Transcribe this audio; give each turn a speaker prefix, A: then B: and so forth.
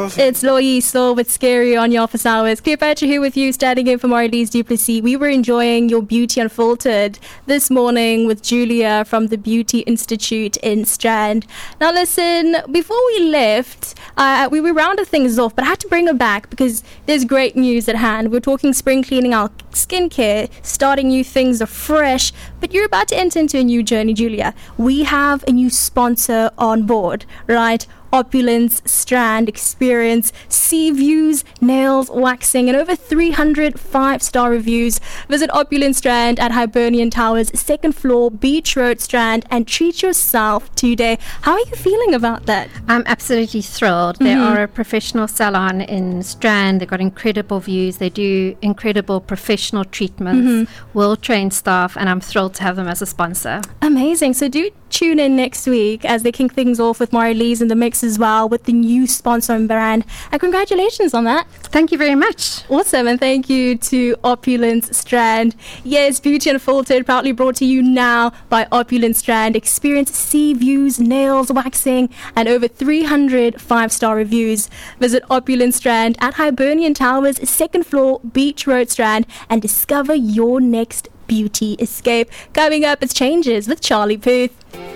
A: It's Loyi Soul with Scary on your office hours. Cleopatra here with you, standing in for Marie-Lise Duplessis. We were enjoying your Beauty Unfiltered this morning with Julia from the Beauty Institute in Strand. Now listen, before we left, we rounded things off, but I had to bring her back because there's great news at hand. We're talking spring cleaning our skincare, starting new things afresh, but you're about to enter into a new journey, Julia. We have a new sponsor on board, right? Opulence Strand. Experience sea views, nails, waxing, and over 300 5-star reviews. Visit Opulence Strand at Hibernian Towers, 2nd floor, Beach Road, Strand, and treat yourself today. How are you feeling about that?
B: I'm absolutely thrilled. They are a professional salon in Strand. They've got incredible views. They do incredible professional treatments, well-trained staff, and I'm thrilled to have them as a sponsor.
A: Amazing. So do tune in next week as they kick things off with Marie-Lise in the mix as well with the new sponsor and brand. And congratulations on that.
B: Thank you very much.
A: Awesome. And thank you to Opulence Strand. Yes, Beauty Unfiltered proudly brought to you now by Opulence Strand. Experience sea views, nails, waxing, and over 300 5-star reviews. Visit Opulence Strand at Hibernian Towers, 2nd floor, Beach Road, Strand, and discover your next beauty escape. Coming up, it's Changes with Charlie Puth.